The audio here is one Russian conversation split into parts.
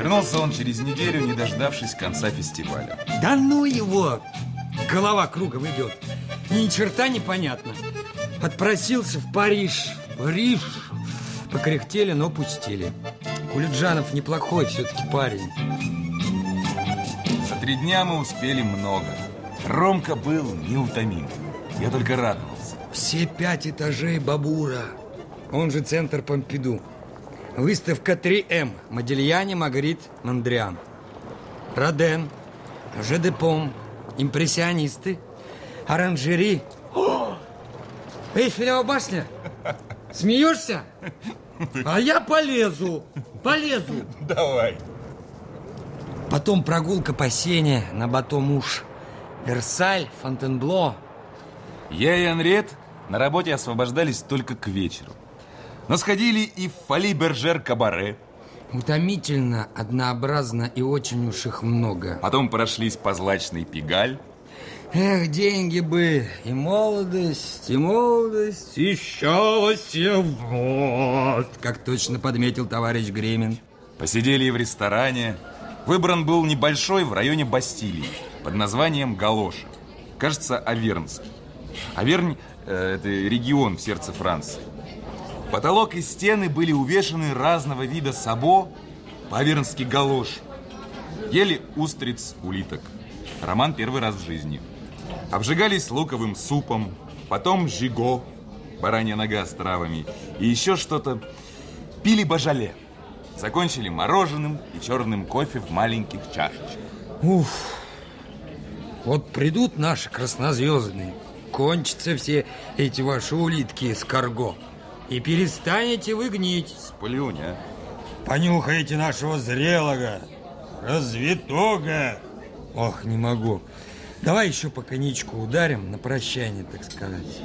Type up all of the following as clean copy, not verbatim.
Вернулся он через неделю, не дождавшись конца фестиваля. Да ну его! Голова кругом идет. Ни черта непонятно. Отпросился в Париж. Париж. Покряхтели, но пустили. Кулиджанов неплохой все-таки парень. За 3 дня мы успели много. Ромка был неутомим. Я только радовался. Все 5 этажей Бабура. Он же центр Помпиду. Выставка 3М. Модильяне, Магрит, Мондриан. Роден, Жедепом, импрессионисты, оранжери. Эйфелева башня. Смеешься? А я полезу. Давай. Потом прогулка по Сене, на Бато-Муш, Версаль, Фонтенбло. Я и Анриет на работе освобождались только к вечеру. Но сходили и в Фоли-Бержер-Кабаре. Утомительно, однообразно и очень уж их много. Потом прошлись по злачной Пигаль. Эх, деньги бы, и молодость, и счастье, вот. Как точно подметил товарищ Гремин. Посидели и в ресторане. Выбран был небольшой в районе Бастилии под названием Галоша. Кажется, Авернский. Авернь – это регион в сердце Франции. Потолок и стены были увешаны разного вида сабо, по-авернски галош. Ели устриц, улиток. Роман первый раз в жизни. Обжигались луковым супом, потом жиго, баранья нога с травами, и еще что-то. Пили божале. Закончили мороженым и черным кофе в маленьких чашечках. Уф, вот придут наши краснозвездные, кончатся все эти ваши улитки с карго, и перестанете вы гнить. Сплюнь, а. Понюхаете нашего зрелого, развитого. Ох, не могу. Давай еще по коньячку ударим на прощание, так сказать.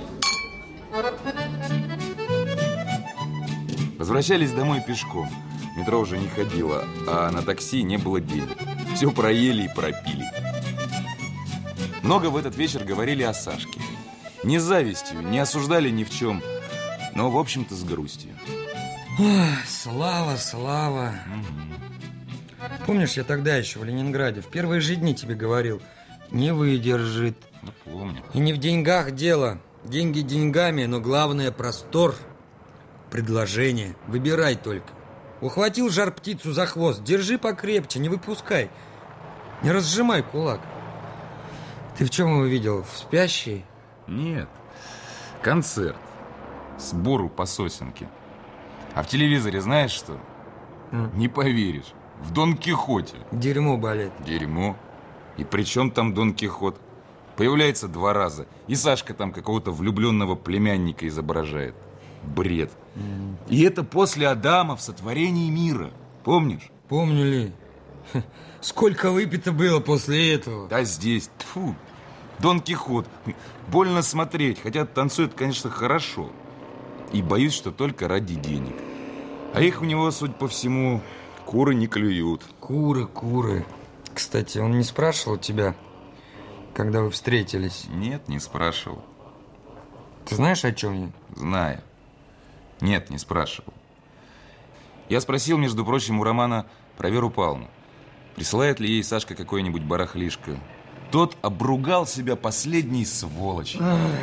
Возвращались домой пешком. Метро уже не ходило, а на такси не было денег. Все проели и пропили. Много в этот вечер говорили о Сашке. Не с завистью, не осуждали ни в чем, но, в общем-то, с грустью. Ох, Слава. Помнишь, я тогда еще в Ленинграде в первые же дни тебе говорил, не выдержит. Ну, помню. И не в деньгах дело. Деньги деньгами, но главное простор. Предложение. Выбирай только. Ухватил жар-птицу за хвост, держи покрепче, не выпускай. Не разжимай кулак. Ты в чем его видел? В спящей? Нет. Концерт. Сбору по сосенке. А в телевизоре знаешь что? Не поверишь. В Дон Кихоте. Дерьмо балет. Дерьмо. И при чем там Дон Кихот? Появляется 2 раза. И Сашка там какого-то влюбленного племянника изображает. Бред. И это после Адама в сотворении мира. Помнишь? Помню ли. Сколько выпито было после этого. Да здесь. Тьфу. Дон Кихот. Больно смотреть. Хотя танцует, конечно, хорошо. И боюсь, что только ради денег. А их у него, судя по всему, куры не клюют. Куры. Кстати, он не спрашивал тебя, когда вы встретились? Нет, не спрашивал. Ты знаешь, о чем я? Знаю. Нет, не спрашивал. Я спросил, между прочим, у Романа про Веру Павловну. Присылает ли ей Сашка какое-нибудь барахлишко? Тот обругал себя последней сволочью.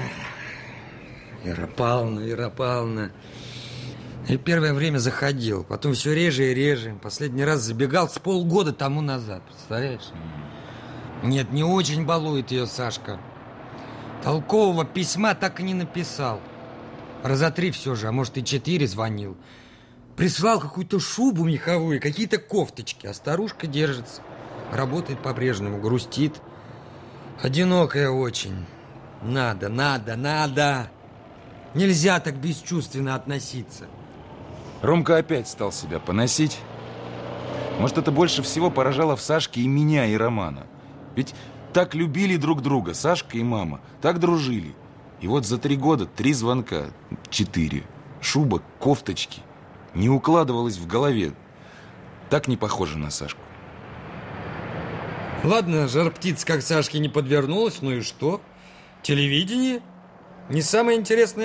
Вера Павловна. И первое время заходил, потом все реже и реже. Последний раз забегал с полгода тому назад, представляешь? Нет, не очень балует ее Сашка. Толкового письма так и не написал. Раза 3 все же, а может и 4 звонил. Прислал какую-то шубу меховую, какие-то кофточки, а старушка держится. Работает по-прежнему, грустит. Одинокая очень. Надо. Нельзя так бесчувственно относиться. Ромка опять стал себя поносить. Может, это больше всего поражало в Сашке и меня, и Романа. Ведь так любили друг друга, Сашка и мама. Так дружили. И вот за 3 года 3 звонка, 4. Шуба, кофточки. Не укладывалось в голове. Так не похоже на Сашку. Ладно, жар-птица как Сашке не подвернулась, ну и что? Телевидение? Не самое интересное